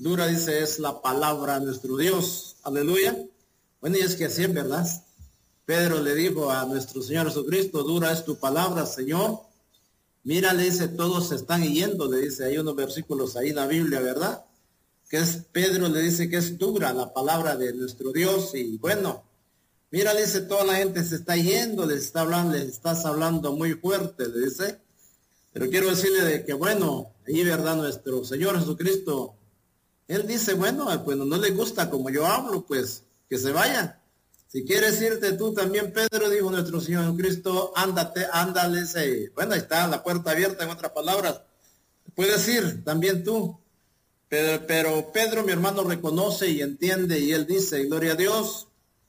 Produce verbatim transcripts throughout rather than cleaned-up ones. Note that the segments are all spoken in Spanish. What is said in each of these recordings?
Dura, dice, es la palabra de nuestro Dios. Aleluya. Bueno, y es que así es, ¿verdad? Pedro le dijo a nuestro Señor Jesucristo, dura es tu palabra, Señor. Mira, le dice, todos se están yendo, le dice, hay unos versículos ahí en la Biblia, ¿verdad? Que es, Pedro le dice que es dura la palabra de nuestro Dios, y bueno, mira, le dice, toda la gente se está yendo, les está hablando, les estás hablando muy fuerte, le dice. Pero quiero decirle de que, bueno, ahí, ¿verdad? Nuestro Señor Jesucristo, Él dice, bueno, pues no le gusta como yo hablo, pues que se vayan. Si quieres irte tú también, Pedro, dijo nuestro Señor Jesucristo, ándate, ándale, ese. Bueno, ahí está la puerta abierta, en otras palabras. Puedes ir también tú. Pero, pero Pedro, mi hermano, reconoce y entiende, y él dice, gloria a Dios,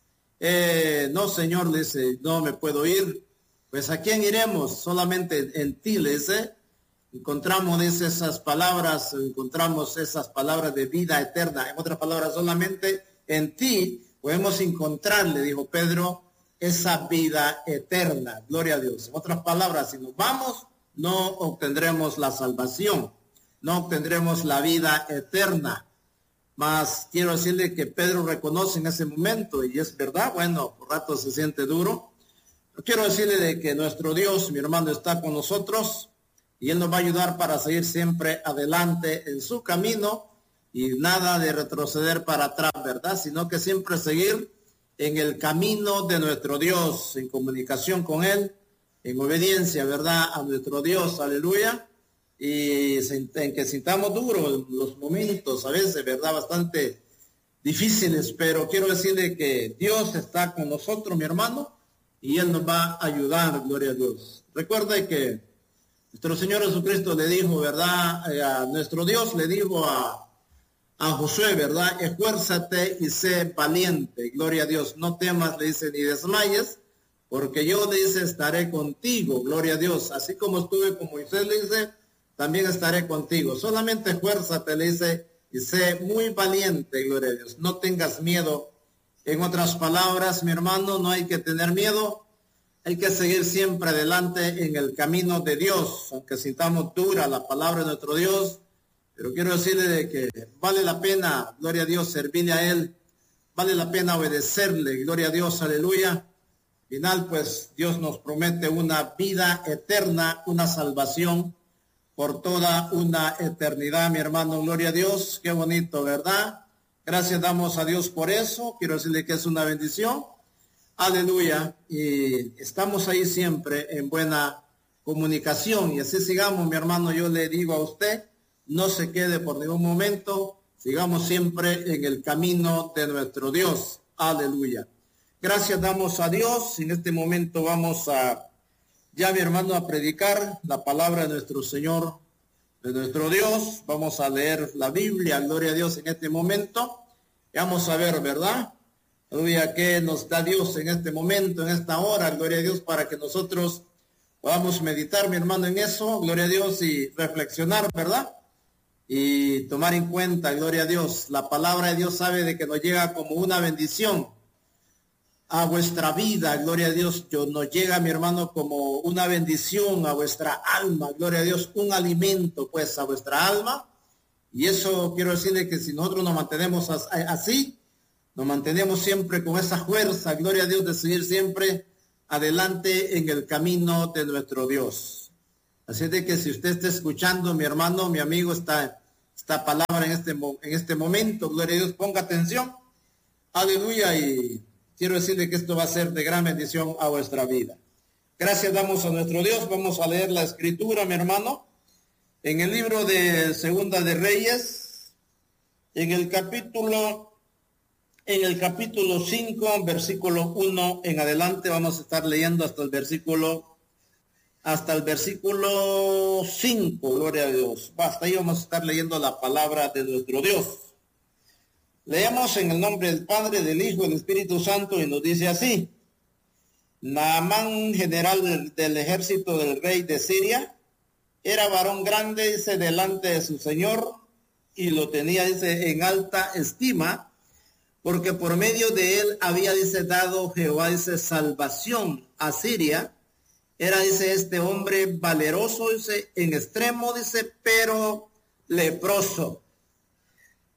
eh, no, Señor, le dice, no me puedo ir. Pues ¿a quién iremos? Solamente en ti, le dice. Encontramos, dice, esas palabras, encontramos esas palabras de vida eterna. En otras palabras, solamente en ti podemos encontrar, le dijo Pedro, esa vida eterna. Gloria a Dios. En otras palabras, si nos vamos, no obtendremos la salvación, no obtendremos la vida eterna. Mas quiero decirle que Pedro reconoce en ese momento, y es verdad, bueno, por rato se siente duro. Pero quiero decirle de que nuestro Dios, mi hermano, está con nosotros, y Él nos va a ayudar para seguir siempre adelante en su camino, y nada de retroceder para atrás, ¿verdad? Sino que siempre seguir en el camino de nuestro Dios, en comunicación con Él, en obediencia, ¿verdad? A nuestro Dios, aleluya. Y en que sintamos duro los momentos, a veces, ¿verdad? Bastante difíciles, pero quiero decirle que Dios está con nosotros, mi hermano, y Él nos va a ayudar, gloria a Dios. Recuerde que nuestro Señor Jesucristo le dijo, ¿verdad? Eh, a nuestro Dios le dijo a a Josué, ¿verdad? Esfuérzate y sé valiente, gloria a Dios, no temas, le dice, ni desmayes, porque yo, le dice, estaré contigo, gloria a Dios, así como estuve con Moisés, le dice, también estaré contigo, solamente esfuérzate, le dice, y sé muy valiente, gloria a Dios, no tengas miedo. En otras palabras, mi hermano, no hay que tener miedo, hay que seguir siempre adelante en el camino de Dios, aunque sintamos dura la palabra de nuestro Dios. Pero quiero decirle de que vale la pena, gloria a Dios, servirle a Él. Vale la pena obedecerle, gloria a Dios, aleluya. Final, pues, Dios nos promete una vida eterna, una salvación por toda una eternidad, mi hermano, gloria a Dios. Qué bonito, ¿verdad? Gracias damos a Dios por eso. Quiero decirle que es una bendición. Aleluya. Y estamos ahí siempre en buena comunicación. Y así sigamos, mi hermano, yo le digo a usted, no se quede por ningún momento, sigamos siempre en el camino de nuestro Dios. Aleluya. Gracias damos a Dios. En este momento vamos a, ya mi hermano, a predicar la palabra de nuestro Señor, de nuestro Dios. Vamos a leer la Biblia, gloria a Dios, en este momento. Y vamos a ver, ¿verdad? Aleluya, qué nos da Dios en este momento, en esta hora, gloria a Dios, para que nosotros podamos meditar, mi hermano, en eso, gloria a Dios, y reflexionar, ¿verdad? Y tomar en cuenta, gloria a Dios, la palabra de Dios sabe de que nos llega como una bendición a vuestra vida, gloria a Dios, yo, nos llega, mi hermano, como una bendición a vuestra alma, gloria a Dios, un alimento, pues, a vuestra alma. Y eso quiero decirle que si nosotros nos mantenemos así, nos mantenemos siempre con esa fuerza, gloria a Dios, de seguir siempre adelante en el camino de nuestro Dios. Así de que si usted está escuchando, mi hermano, mi amigo, esta, esta palabra en este, en este momento, gloria a Dios, ponga atención, aleluya, y quiero decirle que esto va a ser de gran bendición a vuestra vida. Gracias damos a nuestro Dios. Vamos a leer la escritura, mi hermano, en el libro de Segunda de Reyes, en el capítulo, en el capítulo cinco, versículo uno en adelante. Vamos a estar leyendo hasta el versículo hasta el versículo cinco, gloria a Dios. Hasta ahí vamos a estar leyendo la palabra de nuestro Dios. Leemos en el nombre del Padre, del Hijo y del Espíritu Santo, y nos dice así: Naamán, general del, del ejército del rey de Siria, era varón grande, dice, delante de su señor, y lo tenía, dice, en alta estima, porque por medio de él había, dice, dado Jehová, dice, salvación a Siria. Era, dice, este hombre valeroso, dice, en extremo, dice, pero leproso.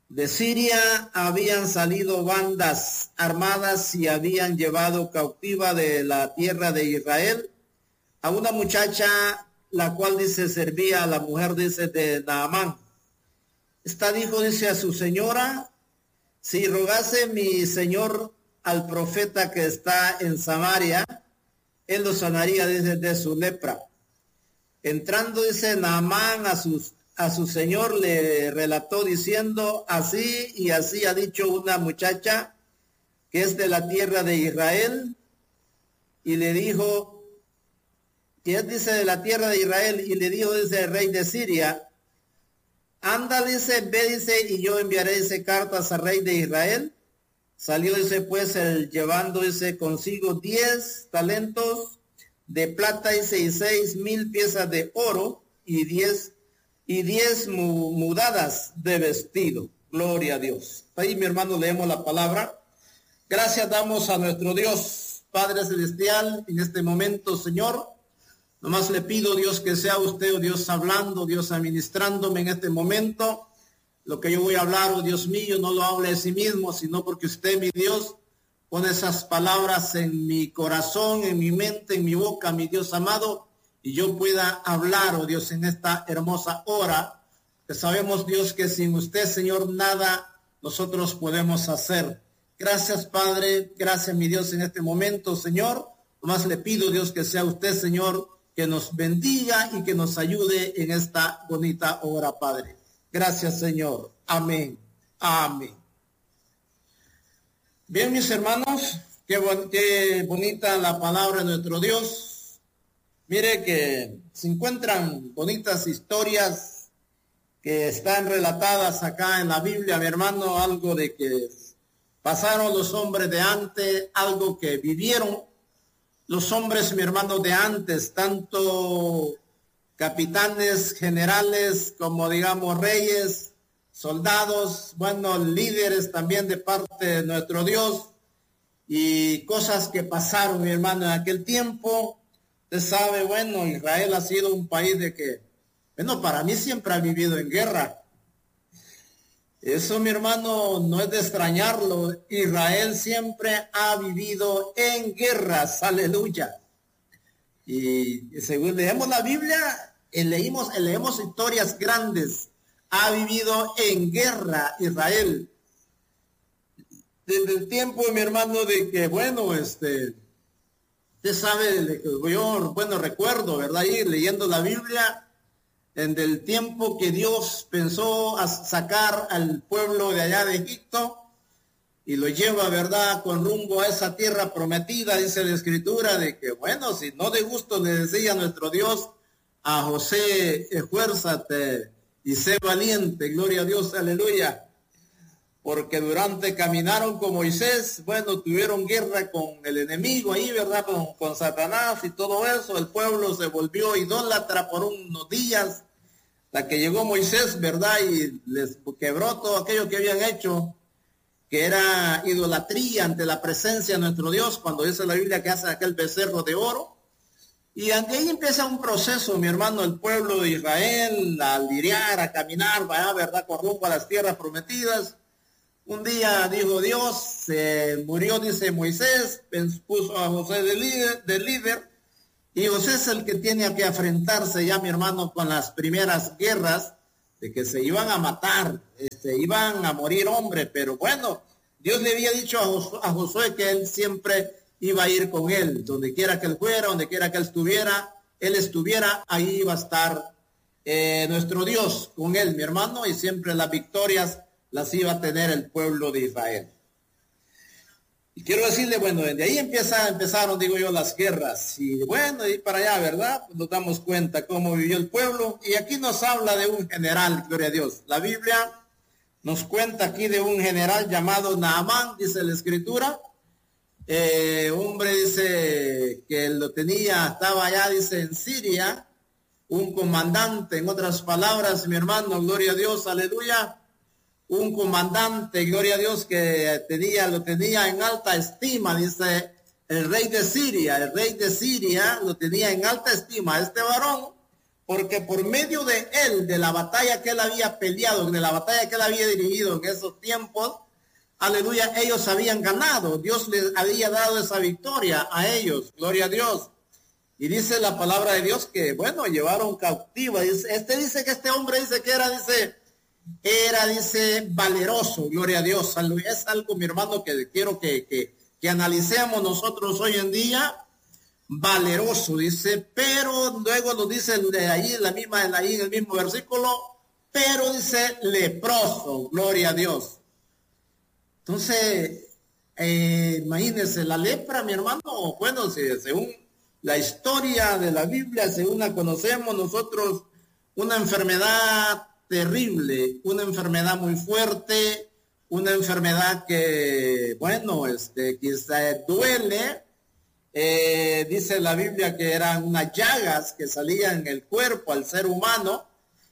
De Siria habían salido bandas armadas y habían llevado cautiva de la tierra de Israel a una muchacha, la cual dice servía a la mujer, dice, de Naamán. Esta dijo, dice, a su señora: si rogase mi señor al profeta que está en Samaria, él lo sanaría, dice, de su lepra. Entrando, dice, Naamán a sus a su señor le relató diciendo: así y así ha dicho una muchacha que es de la tierra de Israel, y le dijo, que es, dice, de la tierra de Israel, y le dijo, dice, el rey de Siria: anda, dice, ve, dice, y yo enviaré, dice, cartas al rey de Israel. Salió, dice, pues, el llevando, dice, consigo diez talentos de plata, dice, y seis mil piezas de oro, y diez y diez mudadas de vestido. Gloria a Dios. Ahí, mi hermano, leemos la palabra. Gracias damos a nuestro Dios, Padre Celestial, en este momento, Señor. Nomás le pido, Dios, que sea usted, oh Dios, hablando, Dios, administrándome en este momento. Lo que yo voy a hablar, oh Dios mío, no lo hable de sí mismo, sino porque usted, mi Dios, pone esas palabras en mi corazón, en mi mente, en mi boca, mi Dios amado, y yo pueda hablar, oh Dios, en esta hermosa hora, que sabemos, Dios, que sin usted, Señor, nada nosotros podemos hacer. Gracias, Padre, gracias, mi Dios, en este momento, Señor. Nomás le pido, Dios, que sea usted, Señor, que nos bendiga y que nos ayude en esta bonita hora, Padre. Gracias, Señor. Amén. Amén. Bien, mis hermanos, qué, bon qué bonita la palabra de nuestro Dios. Mire que se encuentran bonitas historias que están relatadas acá en la Biblia, mi hermano, algo de que pasaron los hombres de antes, algo que vivieron los hombres, mi hermano, de antes, tanto capitanes, generales, como digamos reyes, soldados, bueno, líderes también de parte de nuestro Dios, y cosas que pasaron, mi hermano, en aquel tiempo. Usted sabe, bueno, Israel ha sido un país de que, bueno, para mí siempre ha vivido en guerra. Eso, mi hermano, no es de extrañarlo. Israel siempre ha vivido en guerras, aleluya. Y, y según leemos la Biblia, y leímos, y leemos historias grandes. Ha vivido en guerra Israel. Desde el tiempo, mi hermano, de que, bueno, este... Usted sabe, de que yo, bueno, recuerdo, ¿verdad? Ir leyendo la Biblia, en el tiempo que Dios pensó a sacar al pueblo de allá de Egipto y lo lleva, ¿verdad?, con rumbo a esa tierra prometida, dice la Escritura, de que, bueno, si no de gusto le decía nuestro Dios a José, esfuérzate y sé valiente, gloria a Dios, aleluya. Porque durante caminaron con Moisés, bueno, tuvieron guerra con el enemigo ahí, ¿verdad? Con, con Satanás y todo eso. El pueblo se volvió idólatra por unos días, hasta que llegó Moisés, ¿verdad? Y les quebró todo aquello que habían hecho, que era idolatría ante la presencia de nuestro Dios, cuando dice la Biblia que hace aquel becerro de oro. Y ante ahí empieza un proceso, mi hermano, el pueblo de Israel, a lidiar, a caminar, vaya, ¿verdad? Con rumbo a las tierras prometidas. Un día dijo Dios, se eh, murió, dice Moisés, puso a José de líder, de líder, y José es el que tiene que enfrentarse ya, mi hermano, con las primeras guerras, de que se iban a matar, este, iban a morir hombres, pero bueno, Dios le había dicho a, Jos a Josué que él siempre iba a ir con él, donde quiera que él fuera, donde quiera que él estuviera, él estuviera, ahí iba a estar eh, nuestro Dios con él, mi hermano, y siempre las victorias las iba a tener el pueblo de Israel. Y quiero decirle, bueno, desde ahí empieza, empezaron, digo yo, las guerras. Y bueno, y para allá, ¿verdad? Pues nos damos cuenta cómo vivió el pueblo. Y aquí nos habla de un general, gloria a Dios. La Biblia nos cuenta aquí de un general llamado Naamán, dice la Escritura. Eh, hombre, dice, que lo tenía, estaba allá, dice, en Siria. Un comandante, en otras palabras, mi hermano, gloria a Dios, aleluya. Un comandante, gloria a Dios, que tenía, lo tenía en alta estima, dice el rey de Siria. El rey de Siria lo tenía en alta estima. Este varón, porque por medio de él, de la batalla que él había peleado, de la batalla que él había dirigido en esos tiempos, aleluya, ellos habían ganado. Dios les había dado esa victoria a ellos, gloria a Dios. Y dice la palabra de Dios que, bueno, llevaron cautiva. Este dice que este hombre dice que era, dice, era, dice, valeroso, gloria a Dios. Es algo, mi hermano, que quiero que, que, que analicemos nosotros hoy en día. Valeroso, dice, pero luego lo dice de ahí, en la misma, ahí en el mismo versículo, pero dice leproso, gloria a Dios. Entonces, eh, imagínense, la lepra, mi hermano, bueno, según la historia de la Biblia, según la conocemos nosotros, una enfermedad terrible, una enfermedad muy fuerte, una enfermedad que, bueno, este, quizá duele. Eh, dice la Biblia que eran unas llagas que salían en el cuerpo al ser humano,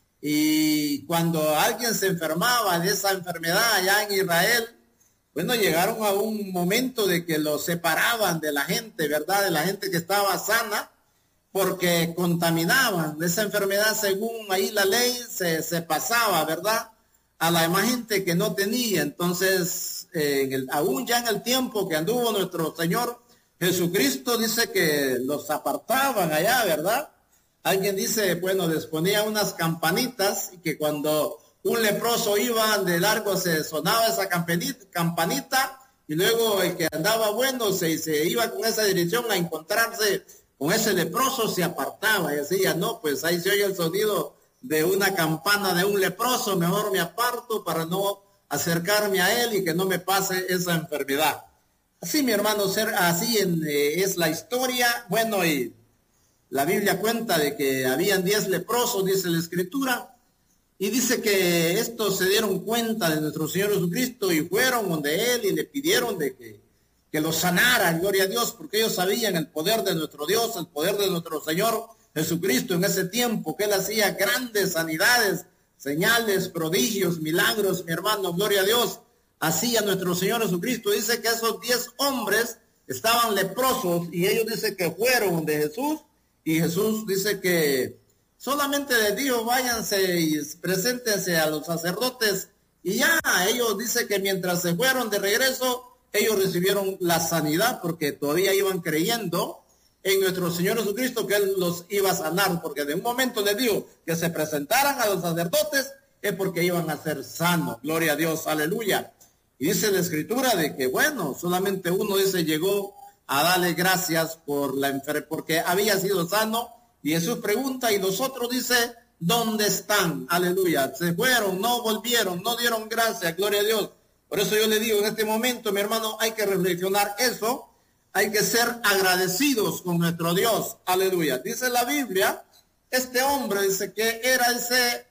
y cuando alguien se enfermaba de esa enfermedad allá en Israel, bueno, llegaron a un momento de que lo separaban de la gente, ¿verdad? De la gente que estaba sana, porque contaminaban. Esa enfermedad, según ahí la ley, se, se pasaba, ¿verdad? A la demás gente que no tenía. Entonces, eh, en el, aún ya en el tiempo que anduvo nuestro Señor Jesucristo, dice que los apartaban allá, ¿verdad? Alguien dice, bueno, les ponía unas campanitas y que cuando un leproso iba de largo se sonaba esa campanita, campanita y luego el que andaba bueno se, se iba con esa dirección a encontrarse con ese leproso, se apartaba y decía, no, pues ahí se oye el sonido de una campana de un leproso, mejor me aparto para no acercarme a él y que no me pase esa enfermedad. Así, mi hermano, ser, así en, eh, es la historia. Bueno, y la Biblia cuenta de que habían diez leprosos, dice la Escritura, y dice que estos se dieron cuenta de nuestro Señor Jesucristo y fueron donde Él y le pidieron de que, que los sanaran, gloria a Dios, porque ellos sabían el poder de nuestro Dios, el poder de nuestro Señor Jesucristo en ese tiempo, que Él hacía grandes sanidades, señales, prodigios, milagros, mi hermano, gloria a Dios. Hacía nuestro Señor Jesucristo. Dice que esos diez hombres estaban leprosos y ellos dice que fueron de Jesús, y Jesús dice que solamente les dijo, váyanse y preséntense a los sacerdotes, y ya ellos dice que mientras se fueron de regreso, ellos recibieron la sanidad porque todavía iban creyendo en nuestro Señor Jesucristo que Él los iba a sanar, porque de un momento les dijo que se presentaran a los sacerdotes es porque iban a ser sanos, gloria a Dios, aleluya. Y dice la Escritura de que, bueno, solamente uno, dice, llegó a darle gracias por la enfermedad, porque había sido sano, y Jesús pregunta, y los otros, dice, ¿dónde están? Aleluya, se fueron, no volvieron, no dieron gracias, gloria a Dios. Por eso yo le digo, en este momento, mi hermano, hay que reflexionar eso, hay que ser agradecidos con nuestro Dios, aleluya. Dice la Biblia, este hombre, dice que era ese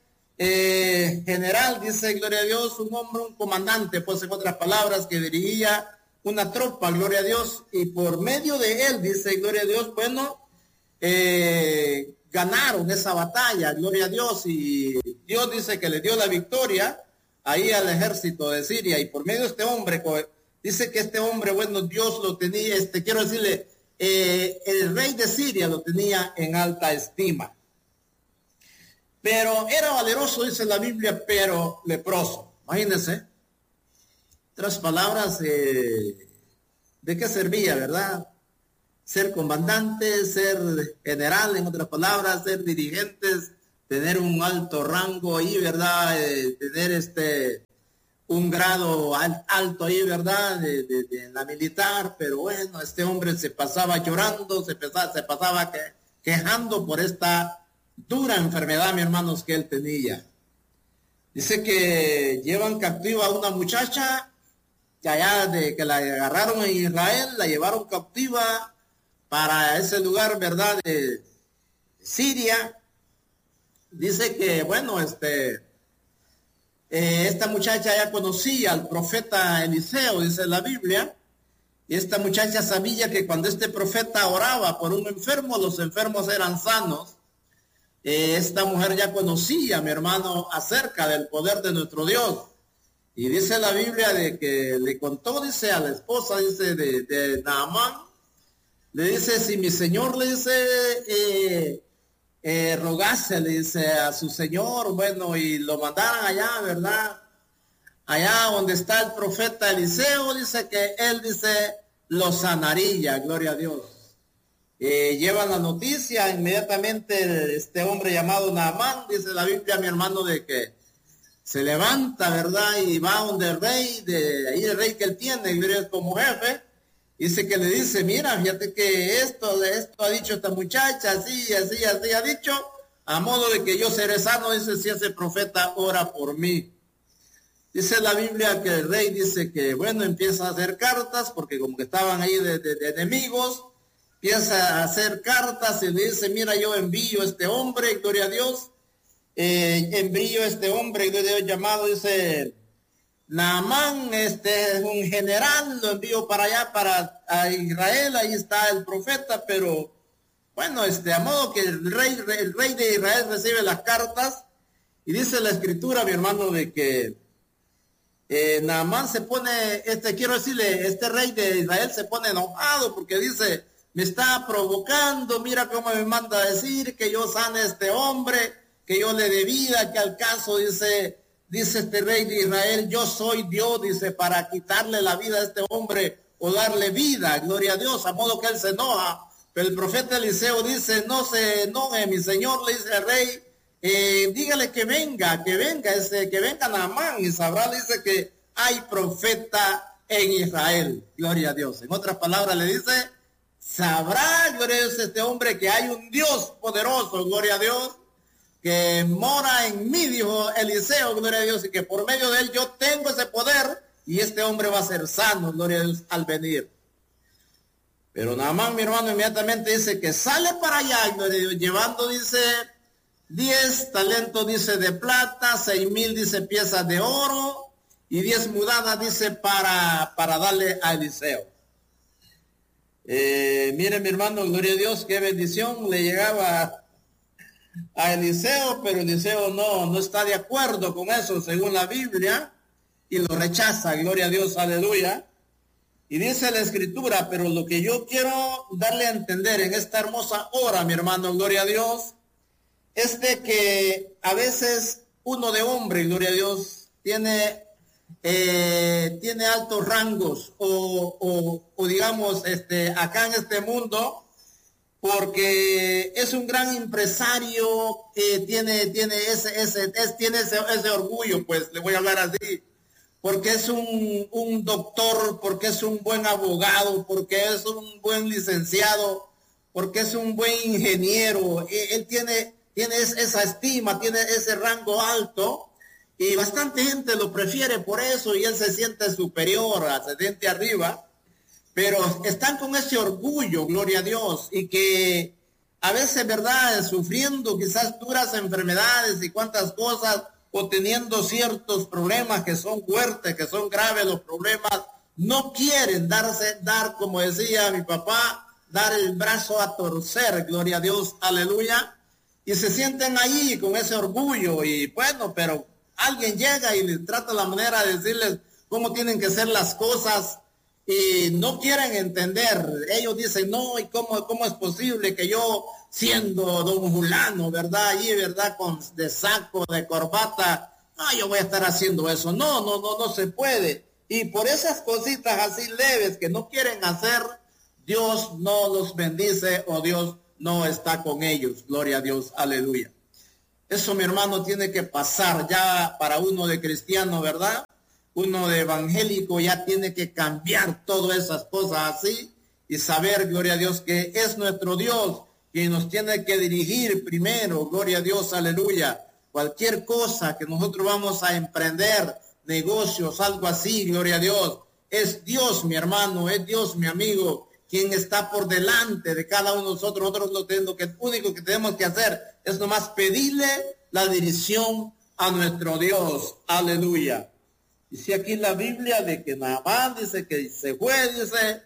Eh, general, dice, gloria a Dios, un hombre, un comandante, pues en otras palabras, que dirigía una tropa, gloria a Dios, y por medio de él, dice, gloria a Dios, bueno, eh, ganaron esa batalla, gloria a Dios, y Dios dice que le dio la victoria ahí al ejército de Siria, y por medio de este hombre, dice que este hombre, bueno, Dios lo tenía, este, quiero decirle, eh, el rey de Siria lo tenía en alta estima. Pero era valeroso, dice la Biblia, pero leproso. Imagínense. Otras palabras, eh, ¿de qué servía, verdad? Ser comandante, ser general, en otras palabras, ser dirigentes, tener un alto rango ahí, ¿verdad? Eh, tener este un grado al, alto ahí, ¿verdad? De, de, de la militar, pero bueno, este hombre se pasaba llorando, se pasaba, se pasaba que, quejando por esta dura enfermedad, mi hermanos, que él tenía. Dice que llevan cautiva a una muchacha que allá de que la agarraron en Israel, la llevaron cautiva para ese lugar, ¿verdad? De Siria. Dice que, bueno, este, eh, esta muchacha ya conocía al profeta Eliseo, dice la Biblia, y esta muchacha sabía que cuando este profeta oraba por un enfermo, los enfermos eran sanos. Esta mujer ya conocía, mi hermano, acerca del poder de nuestro Dios. Y dice la Biblia de que le contó, dice, a la esposa, dice, de, de Naamán, le dice, si mi señor, le dice, eh, eh, rogase, le dice a su señor, bueno, y lo mandaran allá, ¿verdad? Allá donde está el profeta Eliseo, dice que él, dice, lo sanaría, gloria a Dios. Eh, llevan la noticia, inmediatamente este hombre llamado Naamán, dice la Biblia, mi hermano, de que se levanta, ¿verdad? Y va donde el rey, de ahí el rey que él tiene, gloria, como jefe, dice que le dice, mira, fíjate que esto, de esto ha dicho esta muchacha, así, así, así ha dicho, a modo de que yo seré sano, dice, si ese profeta ora por mí. Dice la Biblia que el rey dice que, bueno, empieza a hacer cartas, porque como que estaban ahí de, de, de enemigos, empieza a hacer cartas y le dice, mira, yo envío a este hombre, gloria a Dios, eh, envío a este hombre, gloria a Dios, llamado, dice, Naamán, este es un general, lo envío para allá, para a Israel, ahí está el profeta, pero, bueno, este, a modo que el rey, el rey de Israel recibe las cartas, y dice la escritura, mi hermano, de que Eh, Naamán se pone, este, quiero decirle, este rey de Israel se pone enojado porque dice, me está provocando, mira cómo me manda a decir que yo sane a este hombre, que yo le dé vida, que al caso, dice, dice este rey de Israel, yo soy Dios, dice, para quitarle la vida a este hombre o darle vida, gloria a Dios, a modo que él se enoja. Pero el profeta Eliseo dice, no se enoje, mi señor, le dice el rey, Eh, dígale que venga, que venga, ese, que venga Naamán y sabrá, dice que hay profeta en Israel, gloria a Dios. En otras palabras le dice, sabrá, gloria a Dios, este hombre que hay un Dios poderoso, gloria a Dios, que mora en mí, dijo Eliseo, gloria a Dios, y que por medio de él yo tengo ese poder y este hombre va a ser sano, gloria a Dios, al venir. Pero Naamán, mi hermano, inmediatamente dice que sale para allá, gloria a Dios, llevando, dice, diez talentos, dice, de plata, seis mil, dice, piezas de oro, y diez mudadas, dice, para, para darle a Eliseo. Eh, mire, mi hermano, gloria a Dios, qué bendición le llegaba a Eliseo, pero Eliseo no, no está de acuerdo con eso, según la Biblia, y lo rechaza, gloria a Dios, aleluya. Y dice la escritura, pero lo que yo quiero darle a entender en esta hermosa hora, mi hermano, gloria a Dios, es de que a veces uno de hombre, gloria a Dios, tiene, eh, tiene altos rangos o, o, o digamos, este, acá en este mundo, porque es un gran empresario que tiene, tiene, ese, ese, es, tiene ese, ese orgullo, pues le voy a hablar así, porque es un, un doctor, porque es un buen abogado, porque es un buen licenciado, porque es un buen ingeniero, él, él tiene... tiene esa estima, tiene ese rango alto, y bastante gente lo prefiere por eso, y él se siente superior, se siente arriba, pero están con ese orgullo, gloria a Dios, y que a veces, ¿verdad?, sufriendo quizás duras enfermedades y cuantas cosas, o teniendo ciertos problemas que son fuertes, que son graves los problemas, no quieren darse, dar, como decía mi papá, dar el brazo a torcer, gloria a Dios, aleluya, y se sienten ahí con ese orgullo, y bueno, pero alguien llega y les trata la manera de decirles cómo tienen que ser las cosas, y no quieren entender. Ellos dicen, no, ¿y cómo, cómo es posible que yo, siendo don Julano, verdad, allí, verdad, con de saco, de corbata, no, yo voy a estar haciendo eso? No, no, no, no se puede. Y por esas cositas así leves que no quieren hacer, Dios no los bendice, o Dios no está con ellos, gloria a Dios, aleluya. Eso, mi hermano, tiene que pasar ya para uno de cristiano, ¿verdad? Uno de evangélico ya tiene que cambiar todas esas cosas así y saber, gloria a Dios, que es nuestro Dios quien nos tiene que dirigir primero, gloria a Dios, aleluya. Cualquier cosa que nosotros vamos a emprender, negocios, algo así, gloria a Dios, es Dios, mi hermano, es Dios, mi amigo, quien está por delante de cada uno de nosotros. Nosotros lo, tenemos, lo que, único que tenemos que hacer es nomás pedirle la dirección a nuestro Dios, aleluya. Dice aquí la Biblia de que Naamán dice que se fue, dice,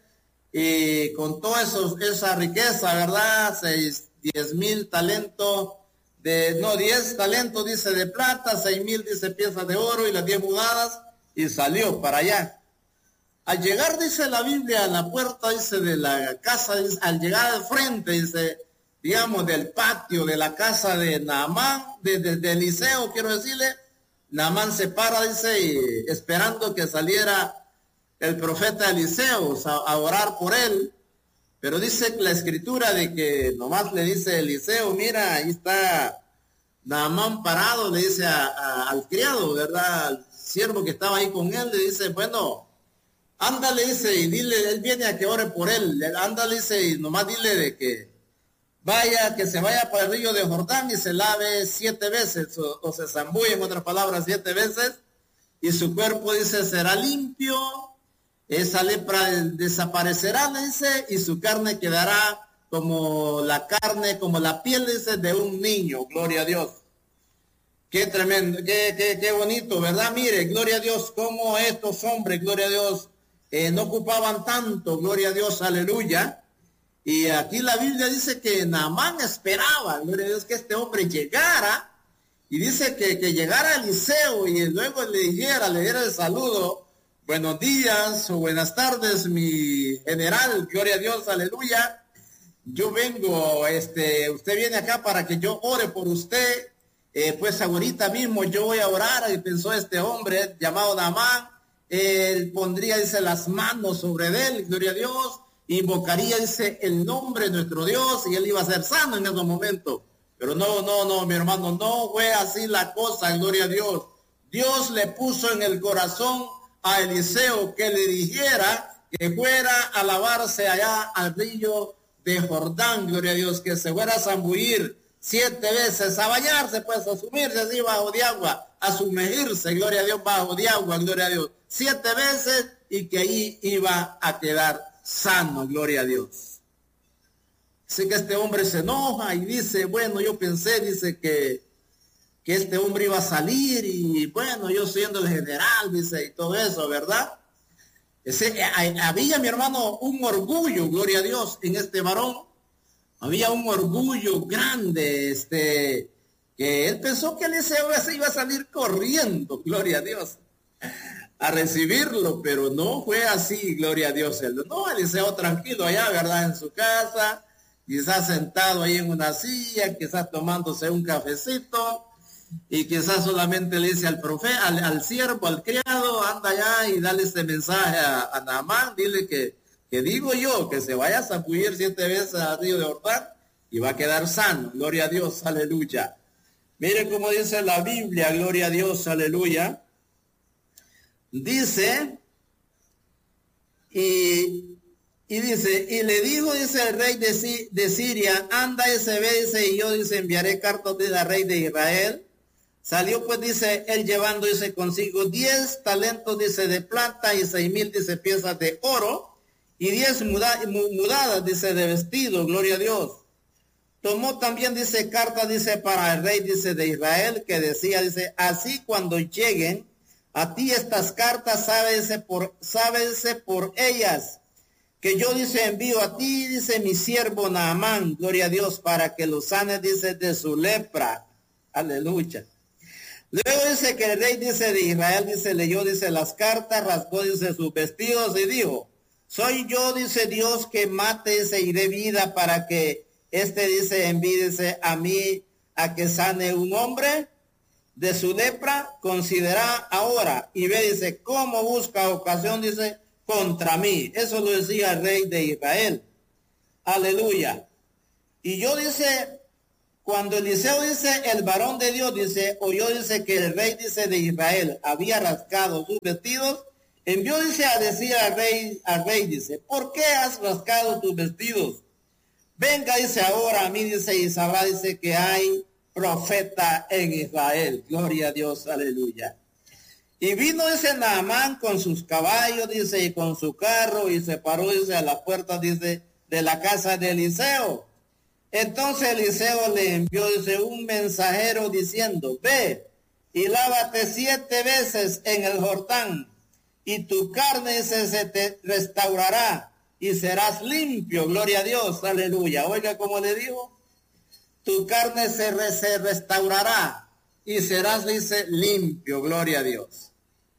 y con toda esa riqueza, ¿verdad? Seis, diez mil talentos, de, no, diez talentos, dice, de plata, seis mil, dice, piezas de oro y las diez mudadas, y salió para allá. Al llegar, dice la Biblia, a la puerta, dice, de la casa, dice, al llegar al frente, dice, digamos, del patio de la casa de Naamán, de, de, de Eliseo, quiero decirle, Naamán se para, dice, y, esperando que saliera el profeta Eliseo a, a orar por él. Pero dice la escritura de que nomás le dice Eliseo, mira, ahí está Naamán parado, le dice a, a, al criado, ¿verdad? Al siervo que estaba ahí con él, le dice, bueno, ándale, dice, y dile, él viene a que ore por él, ándale, dice, y nomás dile de que vaya, que se vaya para el río de Jordán y se lave siete veces, o, o se zambulle, en otras palabras, siete veces, y su cuerpo, dice, será limpio, esa lepra desaparecerá, dice, y su carne quedará como la carne, como la piel, dice, de un niño. Gloria a Dios. Qué tremendo, qué, qué, qué bonito, ¿verdad? Mire, gloria a Dios, cómo estos hombres, gloria a Dios, eh, no ocupaban tanto, gloria a Dios, aleluya. Y aquí la Biblia dice que Naamán esperaba, gloria a Dios, que este hombre llegara, y dice que, que llegara Eliseo y luego le dijera, le diera el saludo, buenos días o buenas tardes, mi general, gloria a Dios, aleluya. Yo vengo, este, usted viene acá para que yo ore por usted, eh, pues ahorita mismo yo voy a orar, y pensó este hombre llamado Naamán, él pondría, dice, las manos sobre él, gloria a Dios, invocaría, dice, el nombre de nuestro Dios, y él iba a ser sano en esos momentos. Pero no, no, no, mi hermano, no fue así la cosa, gloria a Dios. Dios le puso en el corazón a Eliseo que le dijera que fuera a lavarse allá al río de Jordán, gloria a Dios, que se fuera a zambullir siete veces, a bañarse, pues, a sumirse así bajo de agua, a sumergirse, gloria a Dios, bajo de agua, gloria a Dios, siete veces, y que ahí iba a quedar sano, gloria a Dios. Así que este hombre se enoja y dice, bueno, yo pensé, dice que que este hombre iba a salir, y bueno, yo siendo el general, dice, y todo eso, ¿verdad? Ese, había, mi hermano, un orgullo, gloria a Dios, en este varón. Había un orgullo grande, este, que él pensó que Eliseo se iba a salir corriendo, gloria a Dios, a recibirlo, pero no fue así, gloria a Dios. No, Eliseo tranquilo allá, ¿verdad? En su casa, quizás sentado ahí en una silla, quizás tomándose un cafecito, y quizás solamente le dice al profeta, al, al siervo, al criado, anda allá y dale este mensaje a, a Naamán, dile que, que digo yo, que se vaya a sacudir siete veces al río de Jordán y va a quedar sano, gloria a Dios, aleluya. Mire cómo dice la Biblia, gloria a Dios, aleluya. Dice, y, y dice, y le dijo, dice el rey de, de Siria, anda y se ve, dice, y yo, dice, enviaré cartas al rey de Israel. Salió, pues, dice, él llevando, dice, consigo diez talentos, dice, de plata, y seis mil, dice, piezas de oro, y diez muda, mudadas, dice, de vestido, gloria a Dios. Tomó también, dice, carta, dice, para el rey, dice, de Israel, que decía, dice, así cuando lleguen a ti estas cartas, sábese por, sábese por ellas, que yo, dice, envío a ti, dice, mi siervo Naamán, gloria a Dios, para que lo sane, dice, de su lepra. Aleluya. Luego dice que el rey, dice, de Israel, dice, leyó, dice, las cartas, rasgó, dice, sus vestidos y dijo, soy yo, dice Dios, que mate, dice, y dé vida para que este, dice, envíe, dice, a mí a que sane un hombre de su lepra. Considera ahora y ve, dice, cómo busca ocasión, dice, contra mí. Eso lo decía el rey de Israel. Aleluya. Y yo, dice, cuando Eliseo, dice, el varón de Dios, dice, oyó, dice, que el rey, dice, de Israel había rascado sus vestidos, envió, dice, a decir al rey, al rey, dice, ¿por qué has rascado tus vestidos? Venga, dice, ahora a mí, dice, y sabrá, dice, que hay profeta en Israel. Gloria a Dios, aleluya. Y vino, dice, Naamán con sus caballos, dice, y con su carro, y se paró, dice, a la puerta, dice, de la casa de Eliseo. Entonces Eliseo le envió, dice, un mensajero diciendo, ve y lávate siete veces en el Jordán, y tu carne, dice, se te restaurará, y serás limpio. Gloria a Dios, aleluya. Oiga cómo le dijo, tu carne se, re, se restaurará, y serás, dice, limpio. Gloria a Dios.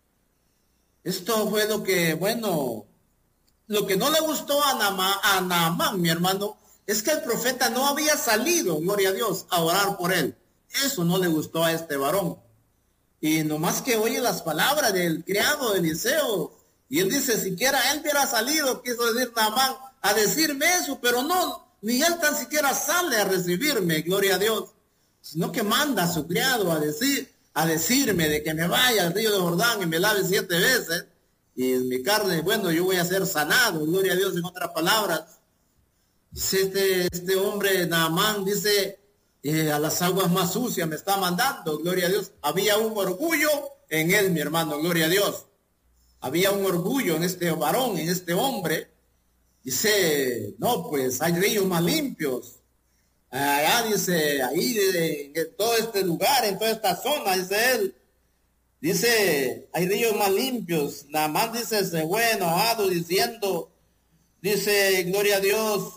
Esto fue lo que, bueno, lo que no le gustó a Naamán, a Naamán, mi hermano, es que el profeta no había salido, gloria a Dios, a orar por él. Eso no le gustó a este varón. Y nomás que oye las palabras del criado de Eliseo, y él dice, siquiera él hubiera salido, quiso decir Naamán, a decirme eso, pero no, ni él tan siquiera sale a recibirme, gloria a Dios, sino que manda a su criado a decir, a decirme de que me vaya al río de Jordán y me lave siete veces, y en mi carne, bueno, yo voy a ser sanado, gloria a Dios, en otras palabras. Dice este, este hombre, Naamán, dice, eh, a las aguas más sucias me está mandando, gloria a Dios. Había un orgullo en él, mi hermano, gloria a Dios. Había un orgullo en este varón, en este hombre. Dice, no, pues hay ríos más limpios. Allá dice, ahí en todo este lugar, en toda esta zona, dice él. Dice, hay ríos más limpios. Naamán dice, se fue enojado diciendo, dice, gloria a Dios.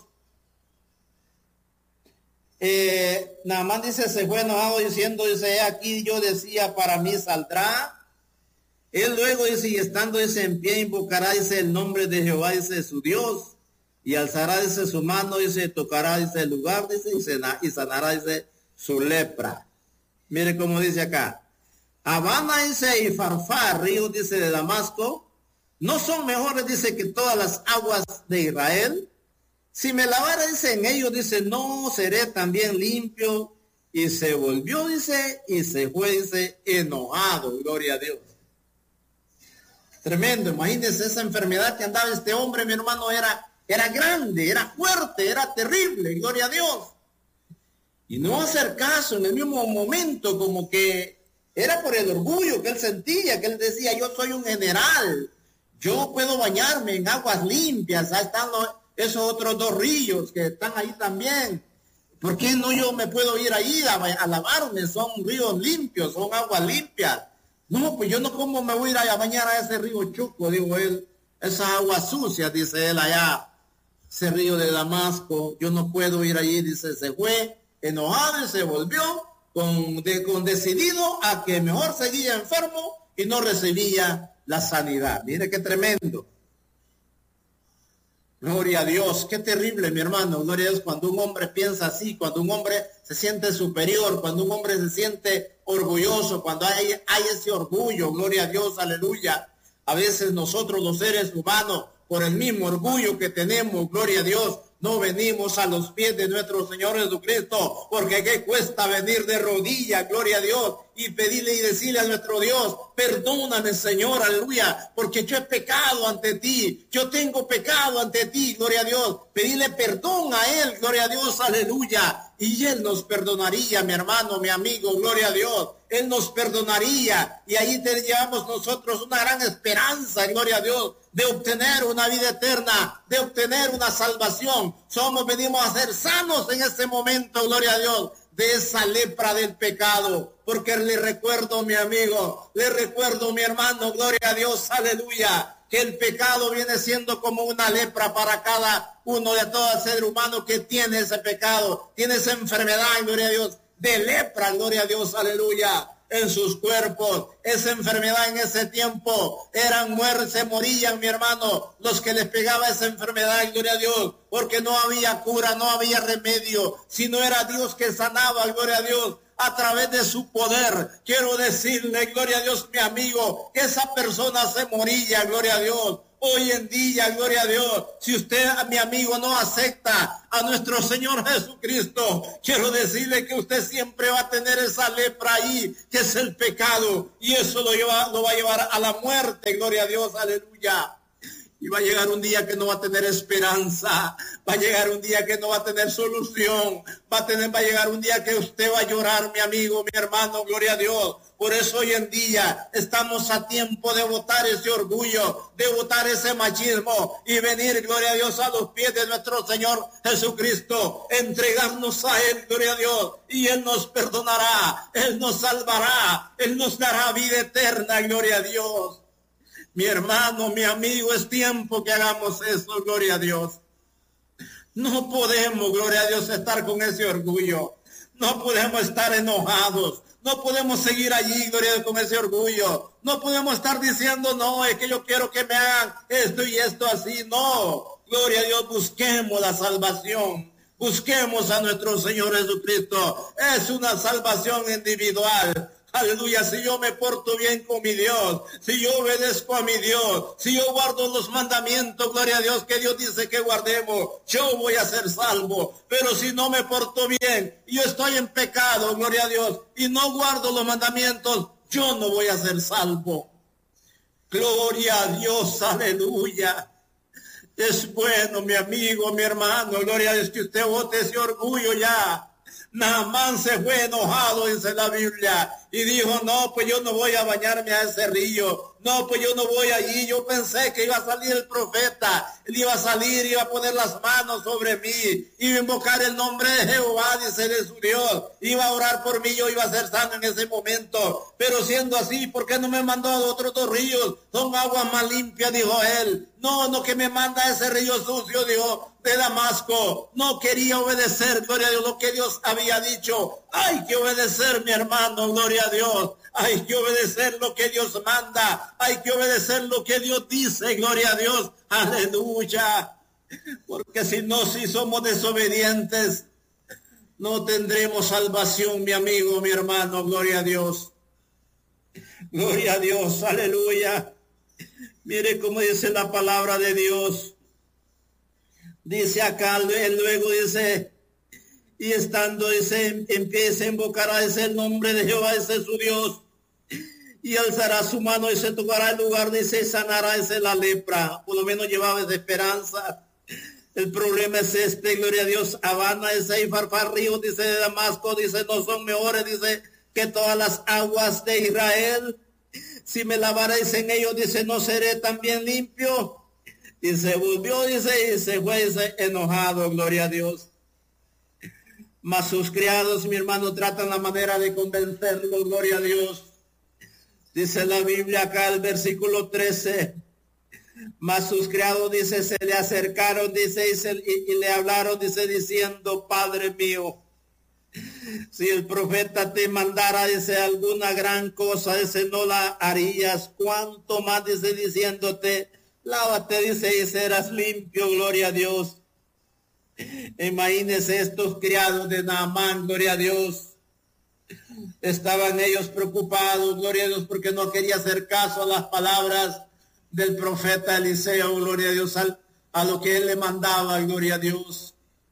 Eh, Naamán dice, se fue enojado diciendo, dice, aquí yo decía, para mí saldrá. Él luego dice, y estando dice en pie, invocará, dice, el nombre de Jehová, dice, su Dios, y alzará, dice, su mano, dice, tocará, dice, el lugar, dice, y sanará, dice, su lepra. Mire cómo dice acá. Habana, dice, y Farfar, ríos, dice, de Damasco, no son mejores, dice, que todas las aguas de Israel. Si me lavara, dice, en ellos, dice, no seré también limpio. Y se volvió, dice, y se fue, dice, enojado, gloria a Dios. Tremendo, imagínense esa enfermedad que andaba este hombre, mi hermano, era, era grande, era fuerte, era terrible, gloria a Dios. Y no hacer caso en el mismo momento, como que era por el orgullo que él sentía, que él decía, yo soy un general, yo puedo bañarme en aguas limpias, ahí están los, esos otros dos ríos que están ahí también. ¿Por qué no yo me puedo ir ahí a, a lavarme? Son ríos limpios, son aguas limpias. No, pues yo no, ¿cómo me voy a ir a bañar a ese río Chuco? Digo él, esas aguas sucias, dice él allá, ese río de Damasco, yo no puedo ir allí, dice, se fue enojado y se volvió con, de, con decidido a que mejor seguía enfermo y no recibía la sanidad. Mire qué tremendo. Gloria a Dios, qué terrible, mi hermano, gloria a Dios, cuando un hombre piensa así, cuando un hombre se siente superior, cuando un hombre se siente orgulloso, cuando hay, hay ese orgullo, gloria a Dios, aleluya. A veces nosotros los seres humanos, por el mismo orgullo que tenemos, gloria a Dios, no venimos a los pies de nuestro Señor Jesucristo, porque qué cuesta venir de rodillas, gloria a Dios, y pedirle y decirle a nuestro Dios, perdóname, Señor, aleluya, porque yo he pecado ante ti, yo tengo pecado ante ti, gloria a Dios, pedirle perdón a Él, gloria a Dios, aleluya, y Él nos perdonaría, mi hermano, mi amigo, gloria a Dios, Él nos perdonaría, y ahí te llevamos nosotros una gran esperanza, gloria a Dios, de obtener una vida eterna, de obtener una salvación. Somos, venimos a ser sanos en este momento, gloria a Dios, de esa lepra del pecado, porque le recuerdo, mi amigo, le recuerdo, mi hermano, gloria a Dios, aleluya, que el pecado viene siendo como una lepra para cada uno de todo ser humano que tiene ese pecado, tiene esa enfermedad, gloria a Dios, de lepra, gloria a Dios, aleluya, en sus cuerpos. Esa enfermedad en ese tiempo eran muertes, se morían, mi hermano, los que les pegaba esa enfermedad, gloria a Dios, porque no había cura, no había remedio, sino era Dios que sanaba, gloria a Dios, a través de su poder. Quiero decirle, gloria a Dios, mi amigo, que esa persona se moría, gloria a Dios. Hoy en día, gloria a Dios, si usted, mi amigo, no acepta a nuestro Señor Jesucristo, quiero decirle que usted siempre va a tener esa lepra ahí, que es el pecado, y eso lo, lleva, lo va a llevar a la muerte, gloria a Dios, aleluya. Y va a llegar un día que no va a tener esperanza, va a llegar un día que no va a tener solución, va a, tener, va a llegar un día que usted va a llorar, mi amigo, mi hermano, gloria a Dios. Por eso hoy en día estamos a tiempo de botar ese orgullo, de botar ese machismo y venir, gloria a Dios, a los pies de nuestro Señor Jesucristo, entregarnos a Él, gloria a Dios, y Él nos perdonará, Él nos salvará, Él nos dará vida eterna, gloria a Dios. Mi hermano, mi amigo, es tiempo que hagamos eso, gloria a Dios. No podemos, gloria a Dios, estar con ese orgullo. No podemos estar enojados. No podemos seguir allí, gloria a Dios, con ese orgullo. No podemos estar diciendo, no, es que yo quiero que me hagan esto y esto así. No, gloria a Dios, busquemos la salvación. Busquemos a nuestro Señor Jesucristo. Es una salvación individual. Aleluya, si yo me porto bien con mi Dios, si yo obedezco a mi Dios, si yo guardo los mandamientos, gloria a Dios, que Dios dice que guardemos, yo voy a ser salvo. Pero si no me porto bien, yo estoy en pecado, gloria a Dios, y no guardo los mandamientos, yo no voy a ser salvo. Gloria a Dios, aleluya. Es bueno, mi amigo, mi hermano, gloria a Dios, que usted bote ese orgullo ya. Naamán se fue enojado, dice la Biblia, y dijo, no, pues yo no voy a bañarme a ese río, no, pues yo no voy allí, yo pensé que iba a salir el profeta, él iba a salir, iba a poner las manos sobre mí, iba a invocar el nombre de Jehová, dice de su Dios, iba a orar por mí, yo iba a ser sano en ese momento, pero siendo así, ¿por qué no me mandó a otros dos ríos? Son aguas más limpias, dijo él. No, no, que me manda a ese río sucio, dijo, de Damasco. No quería obedecer, gloria a Dios, lo que Dios había dicho. Hay que obedecer, mi hermano, gloria a Dios. Hay que obedecer lo que Dios manda. Hay que obedecer lo que Dios dice, gloria a Dios. Aleluya. Porque si no, si somos desobedientes, no tendremos salvación, mi amigo, mi hermano, gloria a Dios. Gloria a Dios, aleluya. Mire cómo dice la palabra de Dios. Dice acá, él luego dice, y estando, dice, empieza a invocar a ese el nombre de Jehová, ese es su Dios, y alzará su mano y se tocará el lugar, dice, y sanará ese la lepra. Por lo menos llevaba esa esperanza. El problema es este, gloria a Dios. Habana, ese y Farfarrío, dice, de Damasco, dice, no son mejores, dice, que todas las aguas de Israel. Si me lavaréis en ellos, dice, no seré también limpio. Y se volvió, dice, y se fue, dice, enojado, gloria a Dios. Mas sus criados, mi hermano, tratan la manera de convencerlo, gloria a Dios. Dice la Biblia acá, el versículo trece. Mas sus criados, dice, se le acercaron, dice, y, se, y, y le hablaron, dice, diciendo, Padre mío, si el profeta te mandara, dice, alguna gran cosa, dice, no la harías. Cuánto más, dice, diciéndote, lávate, dice, y serás limpio, gloria a Dios. Imagínense estos criados de Naamán, gloria a Dios. Estaban ellos preocupados, gloria a Dios, porque no quería hacer caso a las palabras del profeta Eliseo, gloria a Dios, al, a lo que él le mandaba, gloria a Dios.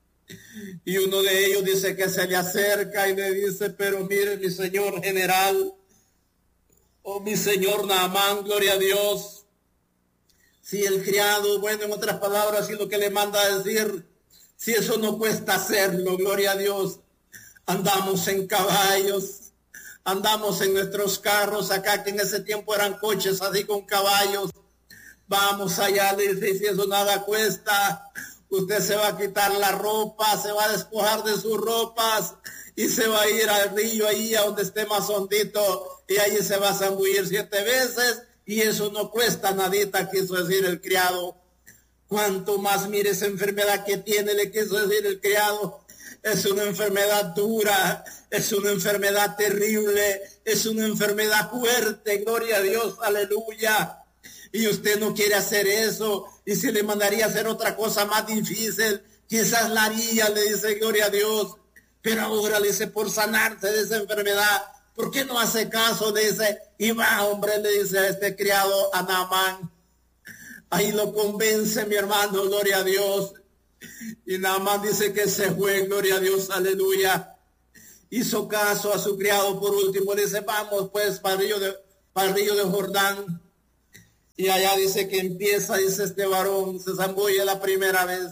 Y uno de ellos dice que se le acerca y le dice, pero mire, mi señor general, oh mi señor Naamán, gloria a Dios, si el criado, bueno, en otras palabras, si lo que le manda a decir, si eso no cuesta hacerlo, gloria a Dios, andamos en caballos, andamos en nuestros carros, acá que en ese tiempo eran coches así con caballos, vamos allá, dice, si eso nada cuesta, usted se va a quitar la ropa, se va a despojar de sus ropas y se va a ir al río ahí a donde esté más hondito y ahí se va a zambullir siete veces y eso no cuesta nadita, quiso decir el criado. Cuanto más mire esa enfermedad que tiene, le quiso decir el criado. Es una enfermedad dura, es una enfermedad terrible, es una enfermedad fuerte, gloria a Dios, aleluya. Y usted no quiere hacer eso, y si le mandaría a hacer otra cosa más difícil, quizás la haría, le dice, gloria a Dios. Pero ahora le dice, por sanarse de esa enfermedad, ¿por qué no hace caso? Dice, y va, hombre, le dice a este criado, a Naamán. Ahí lo convence, mi hermano, gloria a Dios. Y Naamán dice que se fue, gloria a Dios, aleluya. Hizo caso a su criado por último, dice, vamos pues para el río de, para el río de Jordán. Y allá dice que empieza, dice este varón, se zambulle la primera vez.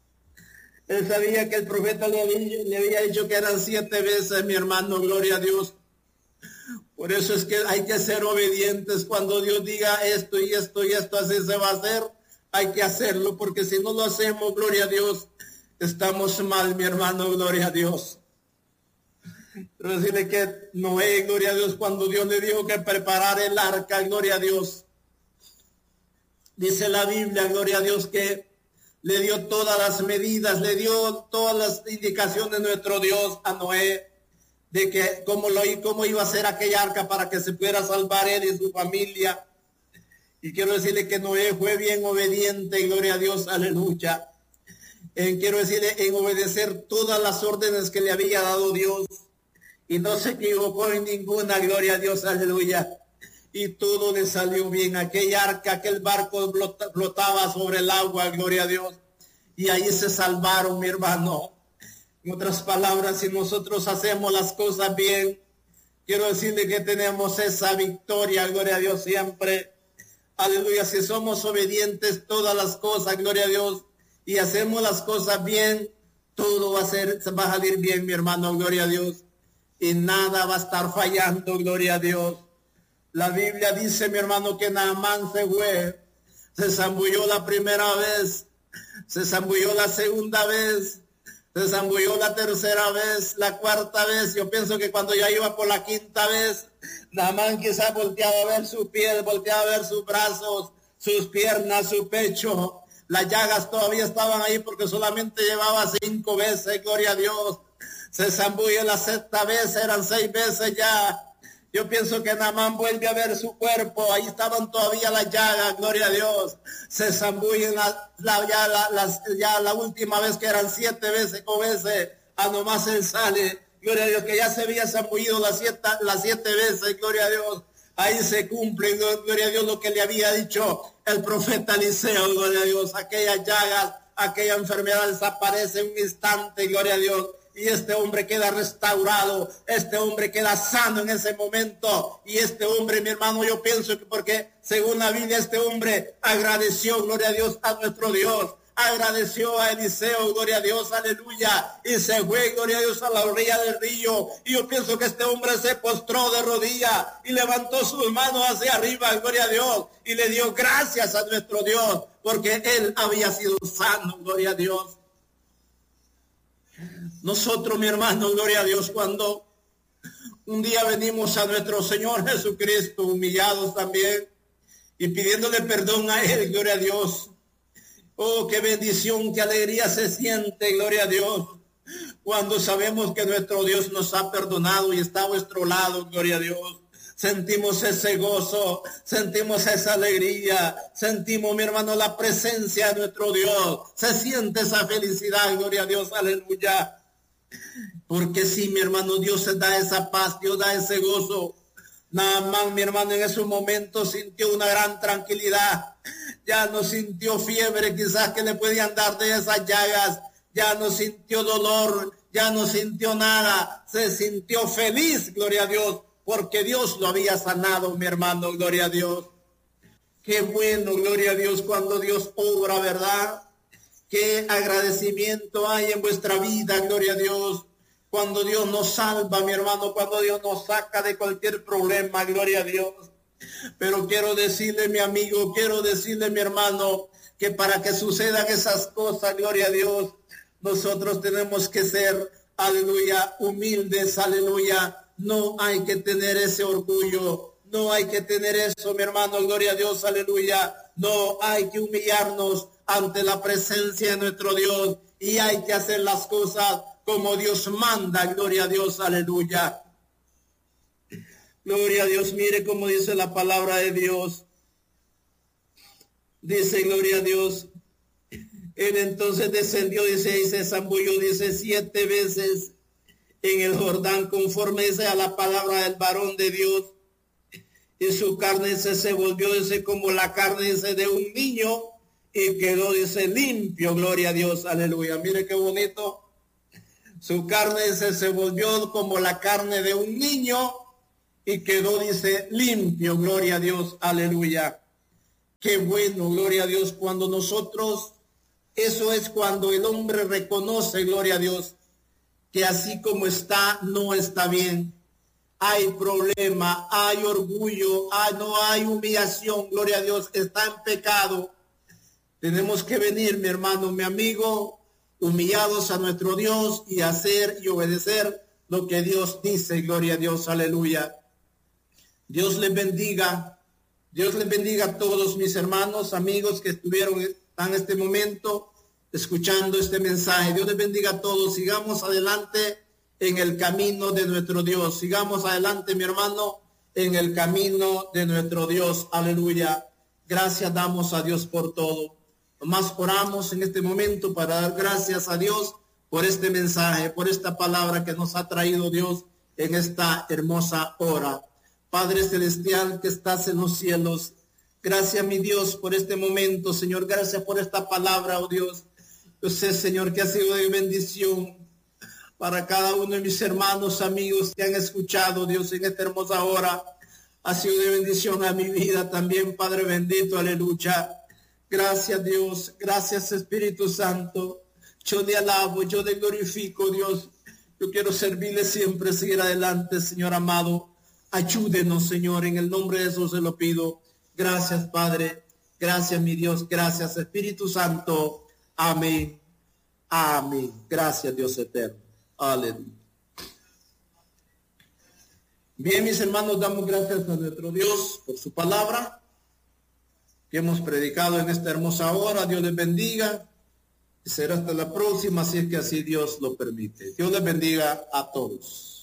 Él sabía que el profeta le había, le había dicho que eran siete veces, mi hermano, gloria a Dios. Por eso es que hay que ser obedientes. Cuando Dios diga esto y esto y esto, así se va a hacer, hay que hacerlo, porque si no lo hacemos, gloria a Dios, estamos mal, mi hermano, gloria a Dios. Pero decirle que Noé, gloria a Dios, cuando Dios le dijo que preparara el arca, gloria a Dios, dice la Biblia, gloria a Dios, que le dio todas las medidas, le dio todas las indicaciones nuestro Dios a Noé, de que cómo, lo, cómo iba a ser aquella arca para que se pudiera salvar él y su familia. Y quiero decirle que Noé fue bien obediente, gloria a Dios, aleluya. en, quiero decirle, en obedecer todas las órdenes que le había dado Dios. Y no se equivocó en ninguna, gloria a Dios, aleluya. Y todo le salió bien. Aquella arca, aquel barco flotaba sobre el agua, gloria a Dios. Y ahí se salvaron, mi hermano. En otras palabras, si nosotros hacemos las cosas bien, quiero decirle que tenemos esa victoria, gloria a Dios, siempre. Aleluya, si somos obedientes todas las cosas, gloria a Dios, y hacemos las cosas bien, todo va a ser, va a salir bien, mi hermano, gloria a Dios. Y nada va a estar fallando, gloria a Dios. La Biblia dice, mi hermano, que Naamán se fue, se zambulló la primera vez, se zambulló la segunda vez, se zambulló la tercera vez, la cuarta vez. Yo pienso que cuando ya iba por la quinta vez, Naamán quizás volteaba a ver su piel, volteaba a ver sus brazos, sus piernas, su pecho. Las llagas todavía estaban ahí porque solamente llevaba cinco veces, gloria a Dios. Se zambulle la sexta vez, eran seis veces ya. Yo pienso que Naamán vuelve a ver su cuerpo, ahí estaban todavía las llagas, gloria a Dios. Se zambullen la, la, ya, la, las, ya la última vez, que eran siete veces, o veces, a nomás él sale, gloria a Dios, que ya se había zambullido las siete, las siete veces, gloria a Dios. Ahí se cumple, gloria a Dios, lo que le había dicho el profeta Eliseo, gloria a Dios. Aquellas llagas, aquella enfermedad desaparece en un instante, gloria a Dios. Y este hombre queda restaurado, este hombre queda sano en ese momento. Y este hombre, mi hermano, yo pienso que porque según la Biblia, este hombre agradeció, gloria a Dios, a nuestro Dios. Agradeció a Eliseo, gloria a Dios, aleluya. Y se fue, gloria a Dios, a la orilla del río. Y yo pienso que este hombre se postró de rodillas y levantó sus manos hacia arriba, gloria a Dios. Y le dio gracias a nuestro Dios, porque él había sido sano, gloria a Dios. Nosotros, mi hermano, gloria a Dios, cuando un día venimos a nuestro Señor Jesucristo, humillados también, y pidiéndole perdón a Él, gloria a Dios. Oh, qué bendición, qué alegría se siente, gloria a Dios, cuando sabemos que nuestro Dios nos ha perdonado y está a nuestro lado, gloria a Dios. Sentimos ese gozo, sentimos esa alegría, sentimos, mi hermano, la presencia de nuestro Dios. Se siente esa felicidad, gloria a Dios, aleluya. Porque sí, mi hermano, Dios se da esa paz, Dios da ese gozo. Naamán, mi hermano, en esos momentos sintió una gran tranquilidad. Ya no sintió fiebre, quizás que le podían dar de esas llagas. Ya no sintió dolor, ya no sintió nada. Se sintió feliz, gloria a Dios, porque Dios lo había sanado, mi hermano, gloria a Dios. Qué bueno, gloria a Dios, cuando Dios obra, ¿verdad? Qué agradecimiento hay en vuestra vida, gloria a Dios. Cuando Dios nos salva, mi hermano, cuando Dios nos saca de cualquier problema, gloria a Dios. Pero quiero decirle, mi amigo, quiero decirle, mi hermano, que para que sucedan esas cosas, gloria a Dios, nosotros tenemos que ser, aleluya, humildes, aleluya. No hay que tener ese orgullo, no hay que tener eso, mi hermano, gloria a Dios, aleluya. No hay que humillarnos ante la presencia de nuestro Dios y hay que hacer las cosas como Dios manda, gloria a Dios, aleluya. Gloria a Dios, mire cómo dice la palabra de Dios. Dice, gloria a Dios. Él entonces descendió, dice, y se zambulló, dice, siete veces en el Jordán, conforme dice a la palabra del varón de Dios. Y su carne dice, se volvió, dice, como la carne, dice, de un niño, y quedó, dice, limpio, gloria a Dios, aleluya. Mire qué bonito. Su carne, dice, se volvió como la carne de un niño, y quedó, dice, limpio, gloria a Dios, aleluya. Qué bueno, gloria a Dios, cuando nosotros, eso es cuando el hombre reconoce, gloria a Dios, que así como está, no está bien. Hay problema, hay orgullo, hay, no hay humillación, gloria a Dios, está en pecado. Tenemos que venir, mi hermano, mi amigo, humillados a nuestro Dios y hacer y obedecer lo que Dios dice, gloria a Dios, aleluya. Dios les bendiga, Dios les bendiga a todos mis hermanos, amigos que estuvieron en este momento escuchando este mensaje. Dios les bendiga a todos, sigamos adelante en el camino de nuestro Dios. Sigamos adelante, mi hermano, en el camino de nuestro Dios. Aleluya. Gracias damos a Dios por todo. Nomás oramos en este momento para dar gracias a Dios por este mensaje, por esta palabra que nos ha traído Dios en esta hermosa hora. Padre celestial que estás en los cielos, gracias mi Dios por este momento, Señor, gracias por esta palabra, oh Dios. Yo sé, Señor, que ha sido de bendición para cada uno de mis hermanos, amigos que han escuchado, Dios, en esta hermosa hora. Ha sido de bendición a mi vida también, Padre bendito, aleluya. Gracias, Dios, gracias, Espíritu Santo. Yo te alabo, yo te glorifico, Dios. Yo quiero servirle siempre, seguir adelante, Señor amado. Ayúdenos, Señor, en el nombre de Jesús se lo pido. Gracias, Padre. Gracias, mi Dios. Gracias, Espíritu Santo. Amén. Amén. Gracias, Dios eterno. Aleluya. Bien, mis hermanos, damos gracias a nuestro Dios por su palabra que hemos predicado en esta hermosa hora. Dios les bendiga. Y será hasta la próxima, si es que así Dios lo permite. Dios les bendiga a todos.